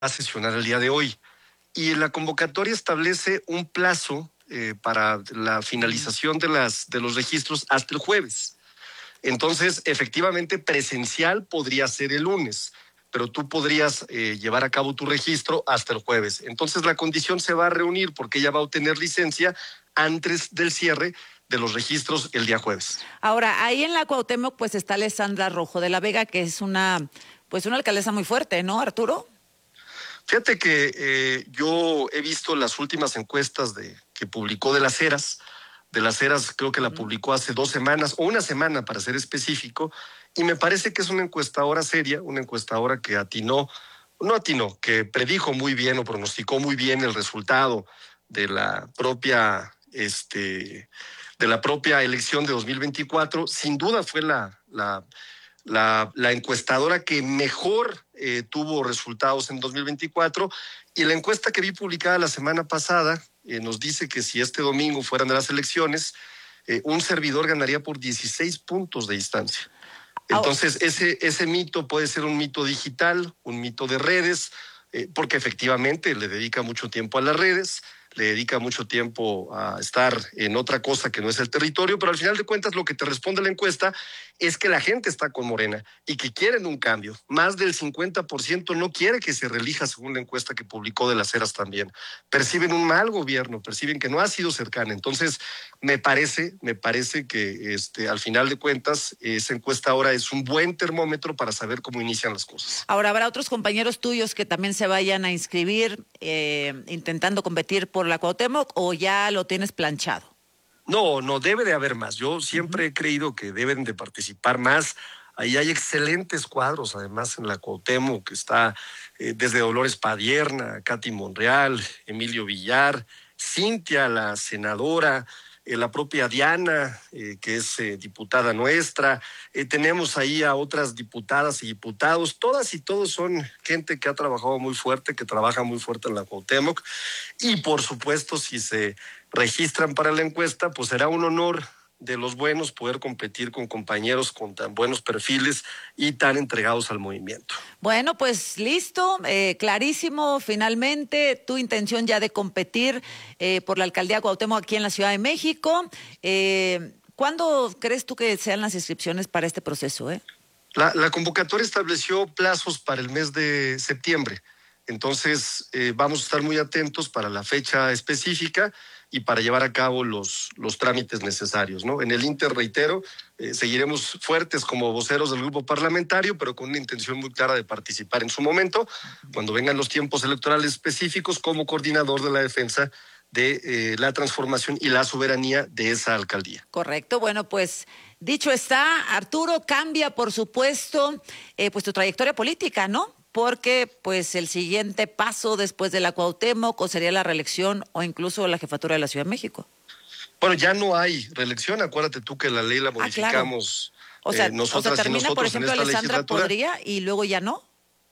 a sesionar el día de hoy. Y la convocatoria establece un plazo para la finalización de los registros hasta el jueves. Entonces, efectivamente, presencial podría ser el lunes, pero tú podrías llevar a cabo tu registro hasta el jueves. Entonces, la condición se va a reunir porque ella va a obtener licencia antes del cierre de los registros el día jueves. Ahora, ahí en la Cuauhtémoc, pues está Alessandra Rojo de la Vega, que es una alcaldesa muy fuerte, ¿no, Arturo? Fíjate que yo he visto las últimas encuestas que publicó de Las Heras. De Las Heras creo que la publicó hace 2 semanas, o una semana para ser específico, y me parece que es una encuestadora seria, una encuestadora que que predijo muy bien o pronosticó muy bien el resultado de la propia elección de 2024. Sin duda fue la encuestadora que mejor tuvo resultados en 2024, y la encuesta que vi publicada la semana pasada nos dice que si este domingo fueran de las elecciones, un servidor ganaría por 16 puntos de distancia. Entonces, ese mito puede ser un mito digital, un mito de redes, porque efectivamente le dedica mucho tiempo a las redes, le dedica mucho tiempo a estar en otra cosa que no es el territorio, pero al final de cuentas lo que te responde la encuesta es que la gente está con Morena y que quieren un cambio. Más del 50% no quiere que se reelija, según la encuesta que publicó de Las Heras también. Perciben un mal gobierno, perciben que no ha sido cercana. Entonces, me parece que al final de cuentas esa encuesta ahora es un buen termómetro para saber cómo inician las cosas. Ahora, ¿habrá otros compañeros tuyos que también se vayan a inscribir intentando competir por la Cuauhtémoc, o ya lo tienes planchado? No, debe de haber más. Yo siempre he creído que deben de participar más. Ahí hay excelentes cuadros, además, en la Cuauhtémoc, que está desde Dolores Padierna, Katy Monreal, Emilio Villar, Cintia, la senadora, la propia Diana, que es diputada nuestra. Tenemos ahí a otras diputadas y diputados. Todas y todos son gente que ha trabajado muy fuerte, que trabaja muy fuerte en la Cuauhtémoc. Y, por supuesto, si se registran para la encuesta, pues será un honor de los buenos poder competir con compañeros con tan buenos perfiles y tan entregados al movimiento. Bueno, pues listo, clarísimo, finalmente tu intención ya de competir por la alcaldía Cuauhtémoc aquí en la Ciudad de México. ¿Cuándo crees tú que sean las inscripciones para este proceso? La convocatoria estableció plazos para el mes de septiembre. Entonces, vamos a estar muy atentos para la fecha específica y para llevar a cabo los trámites necesarios, ¿no? En el Inter, reitero, seguiremos fuertes como voceros del grupo parlamentario, pero con una intención muy clara de participar en su momento, cuando vengan los tiempos electorales específicos, como coordinador de la defensa de la transformación y la soberanía de esa alcaldía. Correcto, bueno, pues dicho está, Arturo, cambia por supuesto pues tu trayectoria política, ¿no? Porque pues el siguiente paso después de la Cuauhtémoc o sería la reelección o incluso la jefatura de la Ciudad de México. Bueno, ya no hay reelección, acuérdate tú que la ley la modificamos. Claro. Nosotras termina, y nosotros por ejemplo, en esta Alessandra legislatura. ¿podría y luego ya no?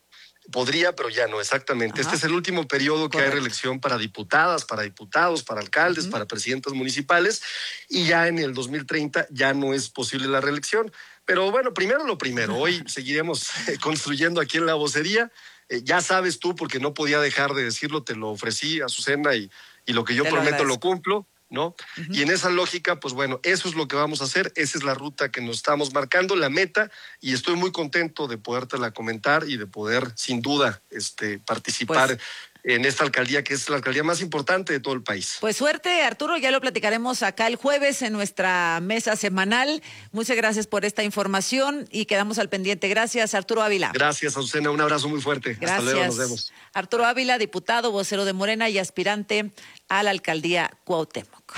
Podría, pero ya no, exactamente. Ajá. Este es el último periodo que hay reelección para diputadas, para diputados, para alcaldes, para presidentas municipales, y ya en el 2030 ya no es posible la reelección. Pero bueno, primero lo primero, hoy seguiremos construyendo aquí en la vocería. Ya sabes tú, porque no podía dejar de decirlo, te lo ofrecí, Azucena, y lo que yo prometo lo cumplo, ¿no? Y en esa lógica, pues bueno, eso es lo que vamos a hacer, esa es la ruta que nos estamos marcando, la meta, y estoy muy contento de podértela comentar y de poder, sin duda, participar en esta alcaldía, que es la alcaldía más importante de todo el país. Pues suerte, Arturo, ya lo platicaremos acá el jueves en nuestra mesa semanal. Muchas gracias por esta información y quedamos al pendiente. Gracias, Arturo Ávila. Gracias, Azucena, un abrazo muy fuerte. Gracias. Hasta luego, nos vemos. Arturo Ávila, diputado, vocero de Morena y aspirante a la alcaldía Cuauhtémoc.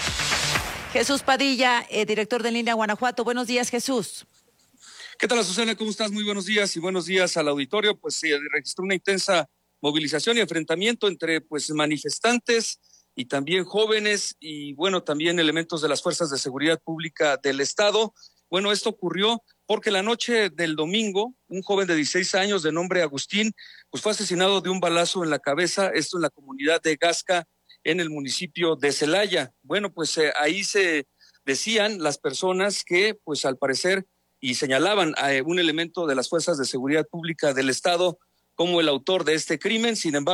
Jesús Padilla, director de En Línea Guanajuato. Buenos días, Jesús. ¿Qué tal, Azucena? ¿Cómo estás? Muy buenos días y buenos días al auditorio. Pues se registró una intensa movilización y enfrentamiento entre manifestantes y también jóvenes y también elementos de las fuerzas de seguridad pública del estado. Bueno, esto ocurrió porque la noche del domingo un joven de 16 años de nombre Agustín pues fue asesinado de un balazo en la cabeza, esto en la comunidad de Gasca en el municipio de Celaya. Bueno, pues ahí se decían las personas que pues al parecer y señalaban a un elemento de las fuerzas de seguridad pública del estado como el autor de este crimen. Sin embargo,